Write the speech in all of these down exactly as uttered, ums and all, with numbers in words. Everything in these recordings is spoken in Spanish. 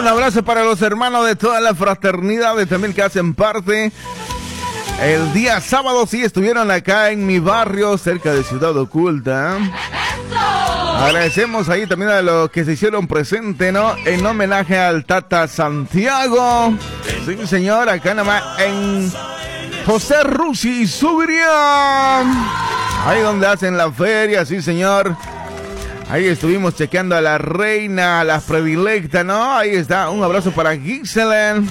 Un abrazo para los hermanos de todas las fraternidades también que hacen parte. El día sábado sí estuvieron acá en mi barrio, cerca de Ciudad Oculta. Agradecemos ahí también a los que se hicieron presente, ¿no? En homenaje al Tata Santiago. Sí, señor, acá nomás en José Rusi y Subiría. Ahí donde hacen la feria, sí, señor. Ahí estuvimos chequeando a la reina, a las predilectas, ¿no? Ahí está, un abrazo para Gisela.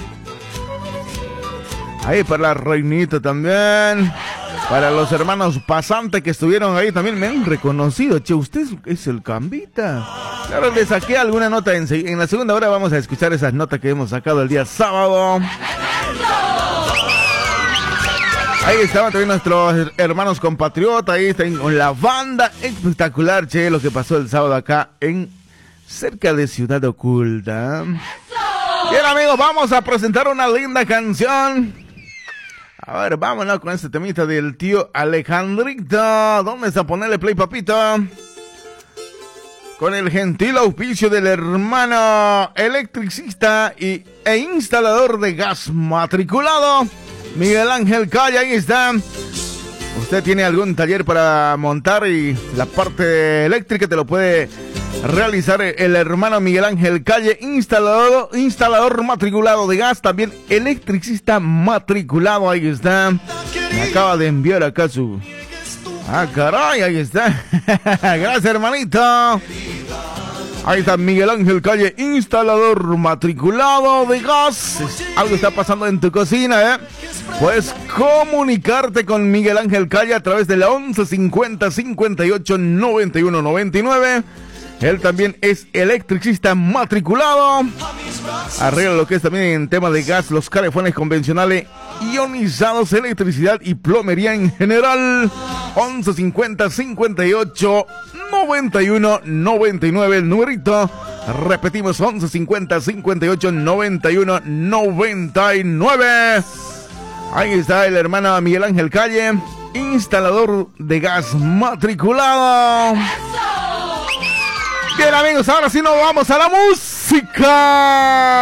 Ahí para la reinita también. Para los hermanos pasantes que estuvieron ahí también me han reconocido. Che, usted es el Cambita. Claro, le saqué alguna nota en, en la segunda hora. Vamos a escuchar esas notas que hemos sacado el día sábado. Ahí estaban también nuestros hermanos compatriotas. Ahí están con la banda. Espectacular, che, lo que pasó el sábado acá en cerca de Ciudad Oculta. Bien, amigos, vamos a presentar una linda canción. A ver, vámonos con este temita del tío Alejandrito. ¿Dónde está? Ponerle play, papito. Con el gentil auspicio del hermano electricista y, e instalador de gas matriculado, Miguel Ángel Calle. Ahí está. Usted tiene algún taller para montar y la parte eléctrica te lo puede realizar el hermano Miguel Ángel Calle, instalador, instalador matriculado de gas, también electricista matriculado. Ahí está. Me acaba de enviar acá su... Ah, caray, ahí está. Gracias, hermanito. Ahí está Miguel Ángel Calle, instalador matriculado de gas. Algo está pasando en tu cocina, ¿eh? Puedes comunicarte con Miguel Ángel Calle a través de la once cincuenta cincuenta y ocho noventa y uno noventa y nueve. Él también es electricista matriculado. Arregla lo que es también en tema de gas, los calefones convencionales, ionizados, electricidad y plomería en general. once cincuenta cincuenta y ocho noventa y uno noventa y nueve el numerito. Repetimos, once cincuenta cincuenta y ocho noventa y uno noventa y nueve. Ahí está el hermano Miguel Ángel Calle, instalador de gas matriculado. Bien, amigos, ahora sí nos vamos a la música.